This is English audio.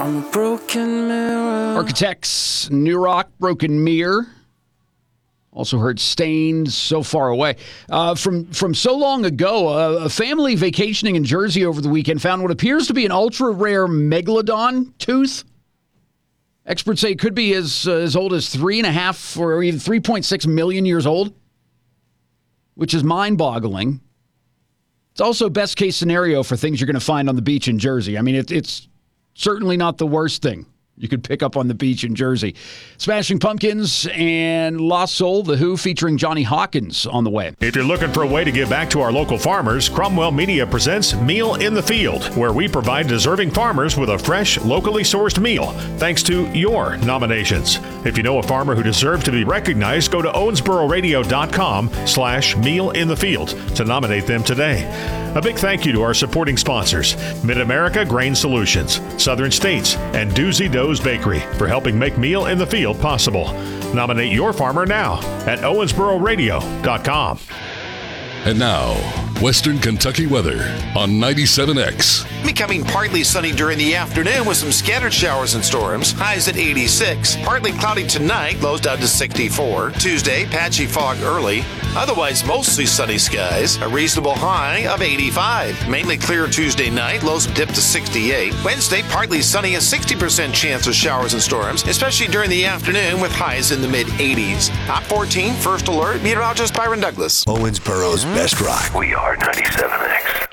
I'm a broken mirror. Architects, New Rock, Broken Mirror. Also heard Stained, So Far Away. From so long ago, a family vacationing in Jersey over the weekend found what appears to be an ultra-rare megalodon tooth. Experts say it could be as old as 3.5 or even 3.6 million years old, which is mind-boggling. It's also best-case scenario for things you're going to find on the beach in Jersey. I mean, it's certainly not the worst thing you could pick up on the beach in Jersey. Smashing Pumpkins and Lost Soul, The Who, featuring Johnny Hawkins on the way. If you're looking for a way to give back to our local farmers, Cromwell Media presents Meal in the Field, where we provide deserving farmers with a fresh, locally sourced meal, thanks to your nominations. If you know a farmer who deserves to be recognized, go to owensbororadio.com/mealinthefield to nominate them today. A big thank you to our supporting sponsors, Mid-America Grain Solutions, Southern States, and Doozy Doe's Bakery for helping make Meal in the Field possible. Nominate your farmer now at owensbororadio.com. And now, Western Kentucky weather on 97X. Becoming partly sunny during the afternoon with some scattered showers and storms. Highs at 86. Partly cloudy tonight. Lows down to 64. Tuesday, patchy fog early. Otherwise, mostly sunny skies. A reasonable high of 85. Mainly clear Tuesday night. Lows dip to 68. Wednesday, partly sunny. A 60% chance of showers and storms, especially during the afternoon with highs in the mid-80s. Top 14, first alert. Meteorologist Byron Douglas. Owensboro's best rock. We are 97X.